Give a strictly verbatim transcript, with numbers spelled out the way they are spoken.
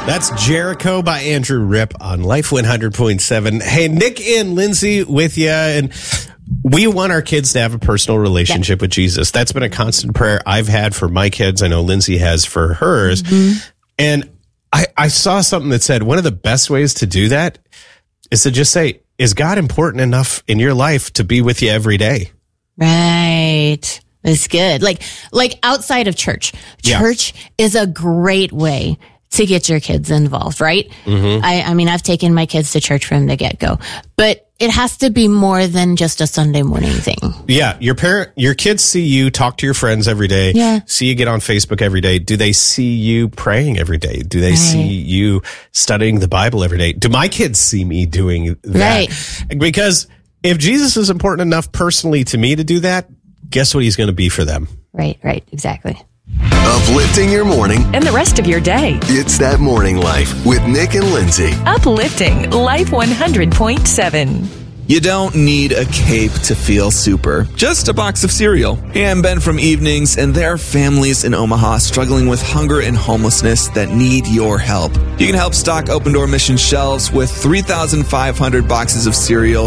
That's Jericho by Andrew Ripp on Life one hundred point seven. Hey, Nick and Lindsay with you. And we want our kids to have a personal relationship yeah. with Jesus. That's been a constant prayer I've had for my kids. I know Lindsay has for hers. Mm-hmm. And I, I saw something that said one of the best ways to do that is to just say, is God important enough in your life to be with you every day? Right. That's good. Like, like outside of church, church yeah. is a great way to get your kids involved, right? Mm-hmm. I, I mean, I've taken my kids to church from the get-go, but it has to be more than just a Sunday morning thing. Yeah. Your parent, your kids see you talk to your friends every day, yeah. see you get on Facebook every day. Do they see you praying every day? Do they right. see you studying the Bible every day? Do my kids see me doing that? Right. Because if Jesus is important enough personally to me to do that, guess what he's going to be for them? Right, right, exactly. Uplifting your morning and the rest of your day. It's That Morning Life with Nick and Lindsay. Uplifting Life one hundred point seven. You don't need a cape to feel super, just a box of cereal. Hey, I'm Ben from Evenings, and there are families in Omaha struggling with hunger and homelessness that need your help. You can help stock Open Door Mission shelves with three thousand five hundred boxes of cereal